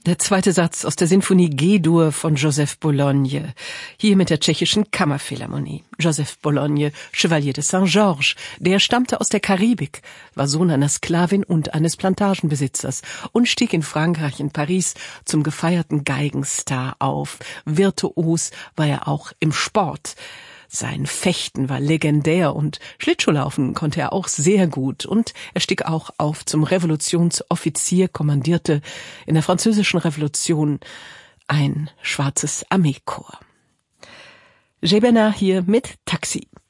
Der zweite Satz aus der Sinfonie G-Dur von Joseph Bologne, hier mit der tschechischen Kammerphilharmonie. Joseph Bologne, Chevalier de Saint-Georges, der stammte aus der Karibik, war Sohn einer Sklavin und eines Plantagenbesitzers und stieg in Frankreich, in Paris, zum gefeierten Geigenstar auf. Virtuos war er auch im Sport. Sein Fechten war legendär und Schlittschuhlaufen konnte er auch sehr gut. Und er stieg auch auf zum Revolutionsoffizier, kommandierte in der Französischen Revolution ein schwarzes Armeekorps. Jay Bernard hier mit Taxi.